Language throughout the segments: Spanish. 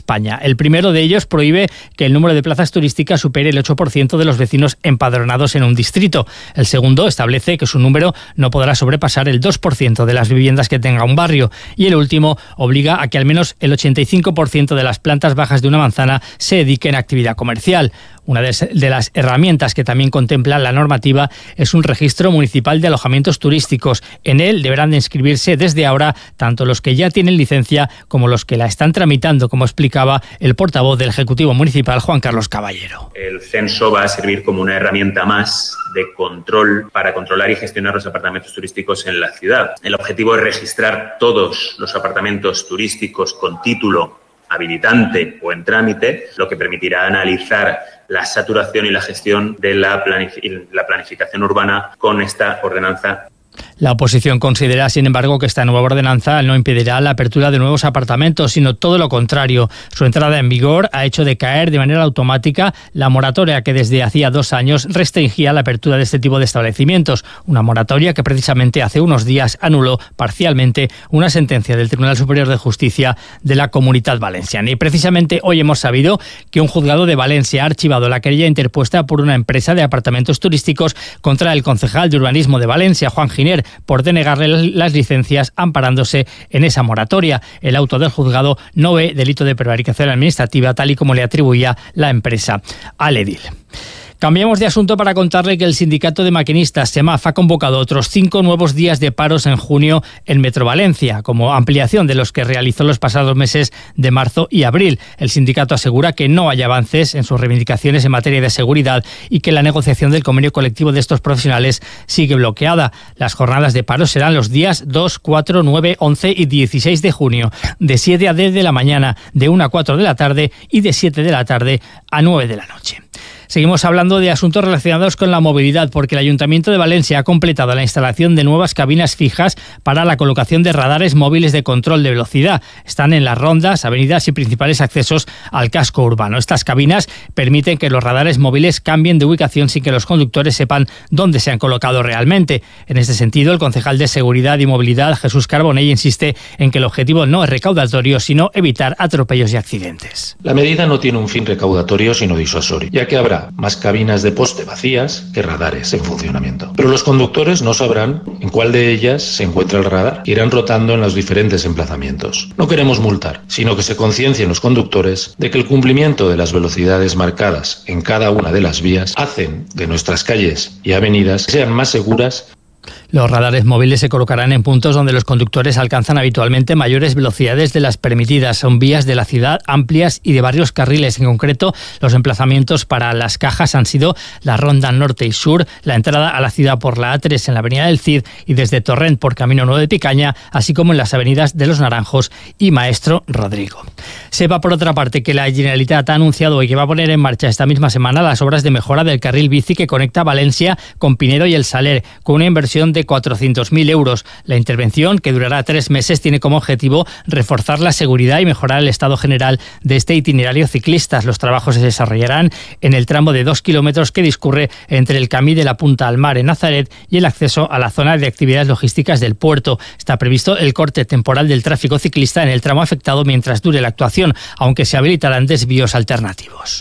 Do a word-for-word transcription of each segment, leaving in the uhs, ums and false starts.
España. El primero de ellos prohíbe que el número de plazas turísticas supere el ocho por ciento de los vecinos empadronados en un distrito. El segundo establece que su número no podrá sobrepasar el dos por ciento de las viviendas que tenga un barrio. Y el último obliga a que al menos el ochenta y cinco por ciento de las plantas bajas de una manzana se dediquen a actividad comercial. Una de las herramientas que también contempla la normativa es un registro municipal de alojamientos turísticos. En él deberán de inscribirse desde ahora tanto los que ya tienen licencia como los que la están tramitando, como explicaba el portavoz del Ejecutivo Municipal, Juan Carlos Caballero. El censo va a servir como una herramienta más de control para controlar y gestionar los apartamentos turísticos en la ciudad. El objetivo es registrar todos los apartamentos turísticos con título habilitante o en trámite, lo que permitirá analizar la saturación y la gestión de la, planific- la planificación urbana con esta ordenanza. La oposición considera, sin embargo, que esta nueva ordenanza no impedirá la apertura de nuevos apartamentos, sino todo lo contrario. Su entrada en vigor ha hecho decaer de manera automática la moratoria que desde hacía dos años restringía la apertura de este tipo de establecimientos. Una moratoria que precisamente hace unos días anuló parcialmente una sentencia del Tribunal Superior de Justicia de la Comunitat Valenciana. Y precisamente hoy hemos sabido que un juzgado de Valencia ha archivado la querella interpuesta por una empresa de apartamentos turísticos contra el concejal de Urbanismo de Valencia, Juan Giner, por denegarle las licencias amparándose en esa moratoria. El auto del juzgado no ve delito de prevaricación administrativa, tal y como le atribuía la empresa al edil. Cambiamos de asunto para contarle que el sindicato de maquinistas SEMAF ha convocado otros cinco nuevos días de paros en junio en Metro Valencia, como ampliación de los que realizó los pasados meses de marzo y abril. El sindicato asegura que no hay avances en sus reivindicaciones en materia de seguridad y que la negociación del convenio colectivo de estos profesionales sigue bloqueada. Las jornadas de paro serán los días dos, cuatro, nueve, once y dieciséis de junio, de siete a diez de la mañana, de una a cuatro de la tarde y de siete de la tarde a nueve de la noche. Seguimos hablando de asuntos relacionados con la movilidad, porque el Ayuntamiento de Valencia ha completado la instalación de nuevas cabinas fijas para la colocación de radares móviles de control de velocidad. Están en las rondas, avenidas y principales accesos al casco urbano. Estas cabinas permiten que los radares móviles cambien de ubicación sin que los conductores sepan dónde se han colocado realmente. En este sentido, el concejal de Seguridad y Movilidad, Jesús Carbonell, insiste en que el objetivo no es recaudatorio, sino evitar atropellos y accidentes. La medida no tiene un fin recaudatorio, sino disuasorio, ya que habrá más cabinas de poste vacías que radares en funcionamiento. Pero los conductores no sabrán en cuál de ellas se encuentra el radar. Irán rotando en los diferentes emplazamientos. No queremos multar, sino que se conciencien los conductores de que el cumplimiento de las velocidades marcadas en cada una de las vías hacen de nuestras calles y avenidas sean más seguras. Los radares móviles se colocarán en puntos donde los conductores alcanzan habitualmente mayores velocidades de las permitidas. Son vías de la ciudad amplias y de varios carriles. En concreto, los emplazamientos para las cajas han sido la Ronda Norte y Sur, la entrada a la ciudad por la A tres en la avenida del Cid y desde Torrent por Camino Nuevo de Picaña, así como en las avenidas de Los Naranjos y Maestro Rodrigo. Sepa, por otra parte, que la Generalitat ha anunciado hoy que va a poner en marcha esta misma semana las obras de mejora del carril bici que conecta Valencia con Pinedo y El Saler, con una inversión de cuatrocientos mil euros. La intervención, que durará tres meses, tiene como objetivo reforzar la seguridad y mejorar el estado general de este itinerario ciclista. Los trabajos se desarrollarán en el tramo de dos kilómetros que discurre entre el Camí de la Punta al Mar en Nazaret y el acceso a la zona de actividades logísticas del puerto. Está previsto el corte temporal del tráfico ciclista en el tramo afectado mientras dure la actuación, aunque se habilitarán desvíos alternativos.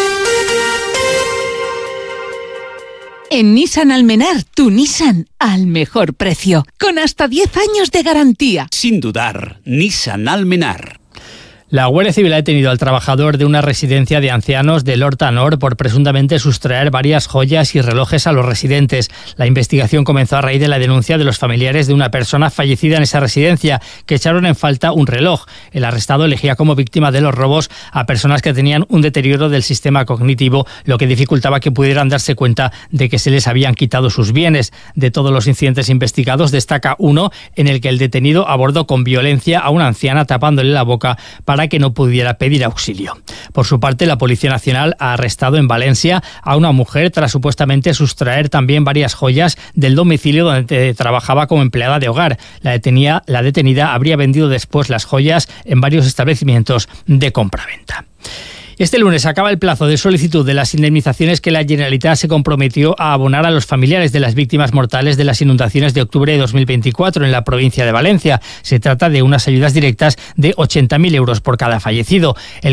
En Nissan Almenar, tu Nissan al mejor precio, con hasta diez años de garantía. Sin dudar, Nissan Almenar. La Guardia Civil ha detenido al trabajador de una residencia de ancianos de L'Horta Nord por presuntamente sustraer varias joyas y relojes a los residentes. La investigación comenzó a raíz de la denuncia de los familiares de una persona fallecida en esa residencia, que echaron en falta un reloj. El arrestado elegía como víctima de los robos a personas que tenían un deterioro del sistema cognitivo, lo que dificultaba que pudieran darse cuenta de que se les habían quitado sus bienes. De todos los incidentes investigados, destaca uno en el que el detenido abordó con violencia a una anciana tapándole la boca para que no pudiera pedir auxilio. Por su parte, la Policía Nacional ha arrestado en Valencia a una mujer tras supuestamente sustraer también varias joyas del domicilio donde trabajaba como empleada de hogar. La detenida, la detenida habría vendido después las joyas en varios establecimientos de compraventa. Este lunes acaba el plazo de solicitud de las indemnizaciones que la Generalitat se comprometió a abonar a los familiares de las víctimas mortales de las inundaciones de octubre de dos mil veinticuatro en la provincia de Valencia. Se trata de unas ayudas directas de ochenta mil euros por cada fallecido. El